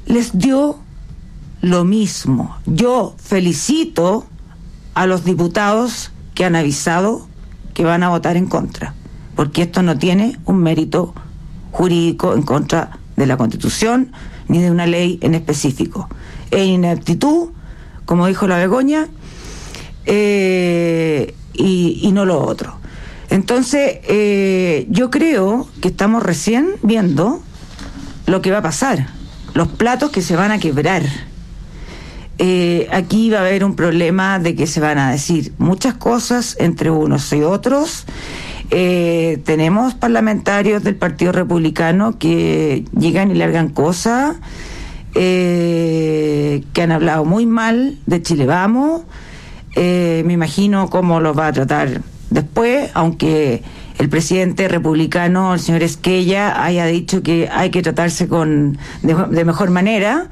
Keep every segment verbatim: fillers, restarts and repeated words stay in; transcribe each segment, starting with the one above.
les dio lo mismo. Yo felicito a los diputados que han avisado que van a votar en contra, porque esto no tiene un mérito jurídico en contra de la Constitución ni de una ley en específico. Es ineptitud, como dijo la Begoña, eh, y, y no lo otro. Entonces, eh, yo creo que estamos recién viendo lo que va a pasar, los platos que se van a quebrar. Eh, aquí va a haber un problema de que se van a decir muchas cosas entre unos y otros. Eh, tenemos parlamentarios del Partido Republicano que llegan y largan cosas, eh, que han hablado muy mal de Chile Vamos. Eh, me imagino cómo los va a tratar después, aunque el presidente republicano, el señor Esquella, haya dicho que hay que tratarse con de, de mejor manera.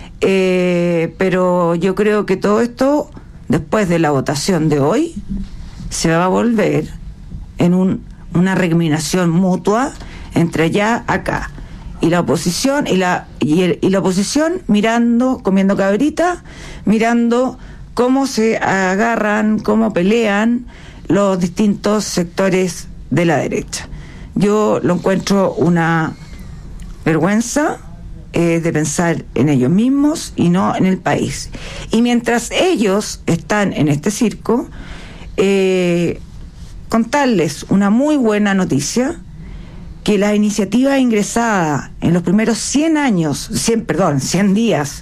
Eh, pero yo creo que todo esto, después de la votación de hoy, se va a volver en un, una recriminación mutua entre allá acá, y la oposición y la y, el, y la oposición mirando, comiendo cabrita, mirando cómo se agarran, cómo pelean los distintos sectores de la derecha. Yo lo encuentro una vergüenza eh, de pensar en ellos mismos y no en el país. Y mientras ellos están en este circo, eh, contarles una muy buena noticia, que la iniciativa ingresada en los primeros cien años, cien, perdón, cien días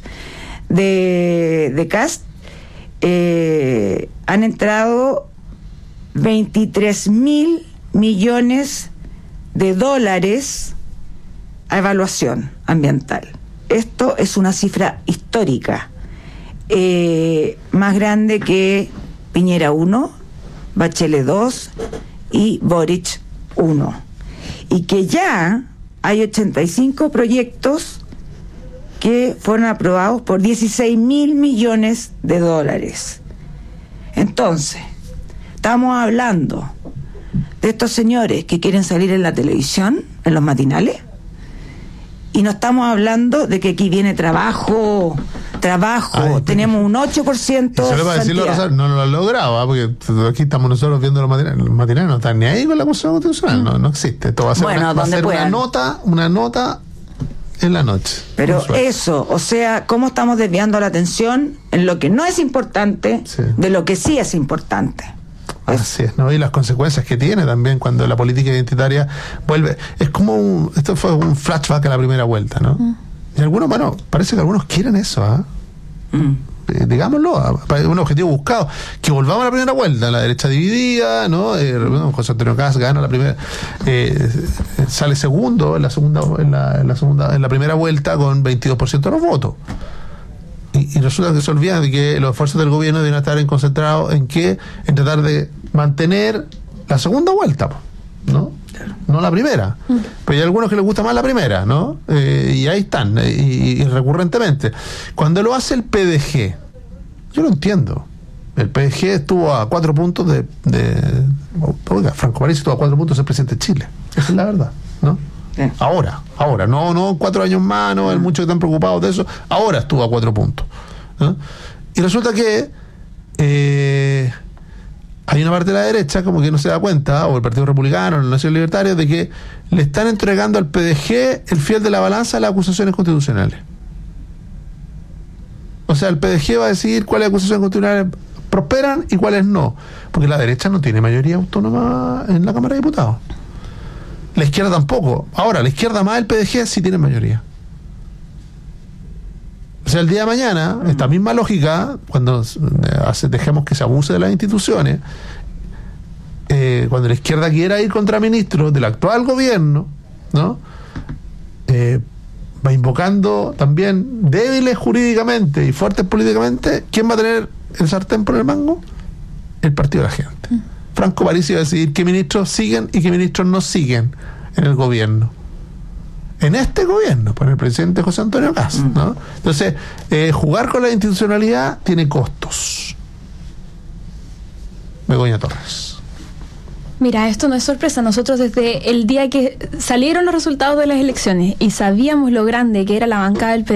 de, de Kast, eh, han entrado veintitrés mil millones de dólares a evaluación ambiental. Esto es una cifra histórica, eh, más grande que Piñera uno, Bachelet dos y Boric uno. Y que ya hay ochenta y cinco proyectos que fueron aprobados por dieciséis mil millones de dólares. Entonces, estamos hablando de estos señores que quieren salir en la televisión, en los matinales, y no estamos hablando de que aquí viene trabajo, trabajo, Ay, tenemos un ocho por ciento. Solo para decirlo, Rosario, no lo han logrado, ¿eh? Porque aquí estamos nosotros viendo los matinales, los matinales no están ni ahí con la Constitución Constitucional, no, no existe. Esto va a ser, bueno, una, va a ser una nota, una nota en la noche. Pero eso, o sea, cómo estamos desviando la atención en lo que no es importante, sí, de lo que sí es importante. Así es, ¿no? Y las consecuencias que tiene también cuando la política identitaria vuelve. Es como un, esto fue un flashback a la primera vuelta, ¿no? Mm. Y algunos, bueno, parece que algunos quieren eso, ¿ah? ¿eh? Mm. Eh, digámoslo, un objetivo buscado, que volvamos a la primera vuelta, la derecha dividida, ¿no? Eh, José Antonio Kast gana la primera, eh, sale segundo en la segunda, en la, en la segunda, en la primera vuelta con veintidós por ciento de los votos. Y, y resulta que se olvidan de que los esfuerzos del gobierno deben estar concentrados en qué, en tratar de mantener la segunda vuelta, ¿no? No la primera. Mm. Pero hay algunos que les gusta más la primera, ¿no? Eh, y ahí están, eh, y, y recurrentemente. Cuando lo hace el P D G, yo lo entiendo. El P D G estuvo a cuatro puntos de... de oiga, Franco Parisi estuvo a cuatro puntos de ser presidente de Chile. Esa es la verdad, ¿no? Sí. Ahora, ahora, no, no cuatro años más, no hay muchos que están preocupados de eso. Ahora estuvo a cuatro puntos, ¿no? Y resulta que eh, hay una parte de la derecha como que no se da cuenta, o el Partido Republicano, o la Nación Libertaria, de que le están entregando al P D G el fiel de la balanza de las acusaciones constitucionales. O sea, el P D G va a decidir cuáles acusaciones constitucionales prosperan y cuáles no, porque la derecha no tiene mayoría autónoma en la Cámara de Diputados. La izquierda tampoco. Ahora, la izquierda más el P D G sí tiene mayoría. O sea, el día de mañana, esta misma lógica, cuando hace, dejemos que se abuse de las instituciones, eh, cuando la izquierda quiera ir contra ministros del actual gobierno, ¿no? Eh, va invocando también débiles jurídicamente y fuertes políticamente, ¿quién va a tener el sartén por el mango? El Partido de la Gente. Mm. Franco Parisi va a decidir qué ministros siguen y qué ministros no siguen en el gobierno. En este gobierno, por el presidente José Antonio Kast, ¿no? Entonces, eh, jugar con la institucionalidad tiene costos. Begoña Torres. Mira, esto no es sorpresa. Nosotros desde el día que salieron los resultados de las elecciones y sabíamos lo grande que era la bancada del P D G,